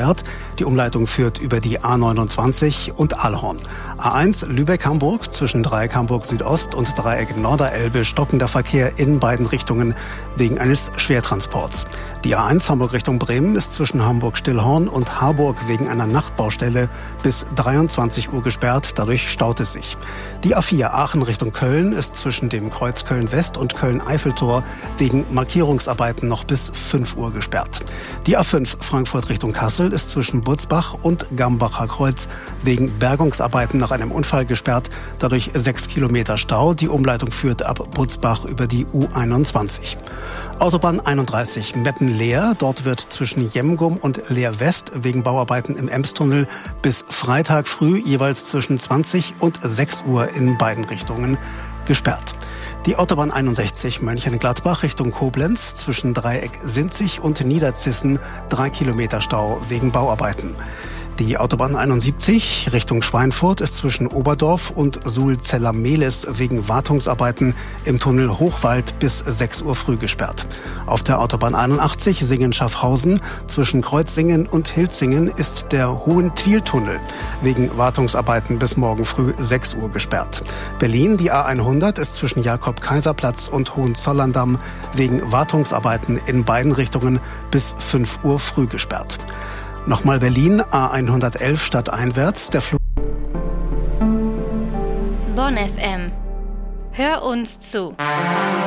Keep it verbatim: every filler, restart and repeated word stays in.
gesperrt. Die Umleitung führt über die A neunundzwanzig und Aalhorn. A eins Lübeck-Hamburg zwischen Dreieck Hamburg Südost und Dreieck Norderelbe stockender Verkehr in beiden Richtungen wegen eines Schwertransports. Die A eins Hamburg Richtung Bremen ist zwischen Hamburg-Stillhorn und Harburg wegen einer Nachtbaustelle bis dreiundzwanzig Uhr gesperrt, dadurch staut es sich. Die A vier Aachen Richtung Köln ist zwischen dem Kreuz Köln-West und Köln-Eiffeltor wegen Markierungsarbeiten noch bis fünf Uhr gesperrt. Die A fünf Frankfurt Richtung Kassel ist zwischen Butzbach und Gambacher Kreuz wegen Bergungsarbeiten nach einem Unfall gesperrt, dadurch sechs Kilometer Stau. Die Umleitung führt ab Butzbach über die U einundzwanzig. Autobahn einunddreißig Meppen-Leer. Dort wird zwischen Jemgum und Leer-West wegen Bauarbeiten im Emstunnel bis Freitag früh jeweils zwischen zwanzig und sechs Uhr in beiden Richtungen gesperrt. Die Autobahn einundsechzig Mönchengladbach Richtung Koblenz zwischen Dreieck Sinzig und Niederzissen drei Kilometer Stau wegen Bauarbeiten. Die Autobahn einundsiebzig Richtung Schweinfurt ist zwischen Oberdorf und Suhl-Zeller-Mehlis wegen Wartungsarbeiten im Tunnel Hochwald bis sechs Uhr früh gesperrt. Auf der Autobahn einundachtzig Singen-Schaffhausen zwischen Kreuzsingen und Hilzingen ist der Hohen-Twil-Tunnel wegen Wartungsarbeiten bis morgen früh sechs Uhr gesperrt. Berlin, die A hundert ist zwischen Jakob-Kaiser-Platz und Hohenzollern-Damm wegen Wartungsarbeiten in beiden Richtungen bis fünf Uhr früh gesperrt. Nochmal Berlin, A hundertelf stadteinwärts, der Flug. Bonn F M. Hör uns zu.